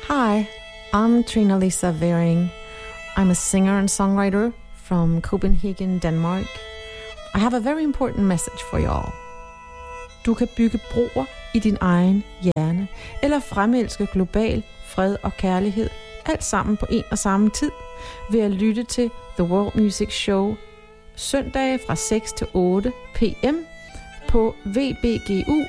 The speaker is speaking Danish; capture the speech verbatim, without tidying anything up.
Hi, I'm Trina Lisa Vering. I'm a singer and songwriter from Copenhagen, Denmark. I have a very important message for you all. Du kan bygge broer i din egen hjerne, eller fremelske global fred og kærlighed, alt sammen på en og samme tid, ved at lytte til The World Music Show søndage fra seks til otte p m på V B G U